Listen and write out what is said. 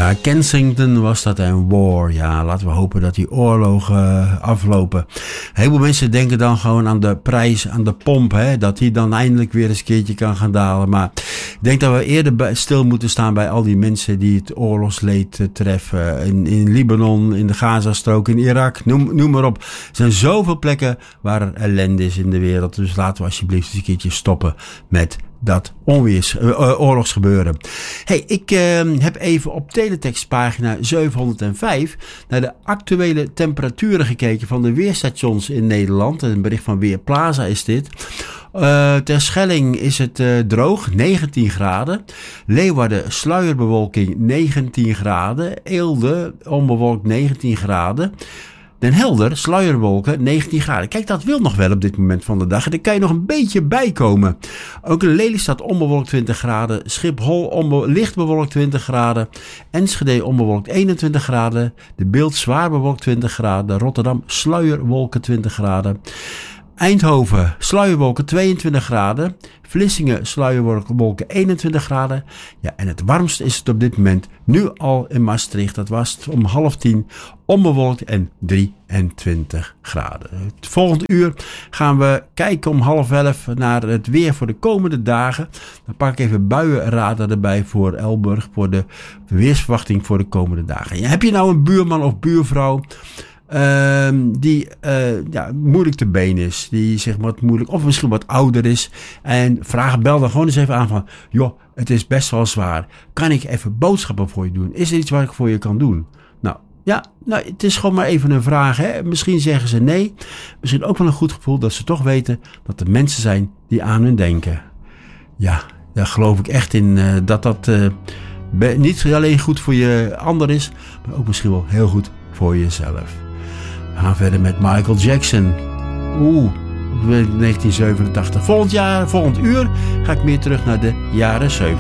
Ja, Kensington was dat en war. Ja, laten we hopen dat die oorlogen aflopen. Een heleboel mensen denken dan gewoon aan de prijs aan de pomp. Hè, dat die dan eindelijk weer eens een keertje kan gaan dalen. Maar ik denk dat we eerder stil moeten staan bij al die mensen die het oorlogsleed treffen. In Libanon, in de Gazastrook, in Irak, noem maar op. Er zijn zoveel plekken waar er ellende is in de wereld. Dus laten we alsjeblieft eens een keertje stoppen met dat oorlogsgebeuren. Hey, ik heb even op teletextpagina 705 naar de actuele temperaturen gekeken van de weerstations in Nederland. Een bericht van Weerplaza is dit. Terschelling is het droog, 19 graden. Leeuwarden, sluierbewolking, 19 graden. Eelde, onbewolkt, 19 graden. Den Helder, sluierwolken, 19 graden. Kijk, dat wil nog wel op dit moment van de dag. En daar kan je nog een beetje bijkomen. Ook in Lelystad onbewolkt 20 graden. Schiphol licht bewolkt 20 graden. Enschede onbewolkt 21 graden. De Beeld zwaar bewolkt 20 graden. Rotterdam sluierwolken 20 graden. Eindhoven, sluierwolken 22 graden. Vlissingen, sluierwolken 21 graden. Ja, en het warmst is het op dit moment nu al in Maastricht. Dat was het om 9:30, onbewolkt en 23 graden. Het volgende uur gaan we kijken om 10:30 naar het weer voor de komende dagen. Dan pak ik even buienradar erbij voor Elburg, voor de weersverwachting voor de komende dagen. Ja, heb je nou een buurman of buurvrouw die moeilijk te been is, die zeg maar wat moeilijk of misschien wat ouder is, en bel dan gewoon eens even aan van, joh, het is best wel zwaar, kan ik even boodschappen voor je doen, is er iets wat ik voor je kan doen? Nou, het is gewoon maar even een vraag, hè? Misschien zeggen ze nee, misschien ook wel een goed gevoel dat ze toch weten dat er mensen zijn die aan hun denken. Ja, daar geloof ik echt in, dat niet alleen goed voor je ander is, maar ook misschien wel heel goed voor jezelf. We gaan verder met Michael Jackson. 1987. Volgend uur ga ik meer terug naar de jaren 70.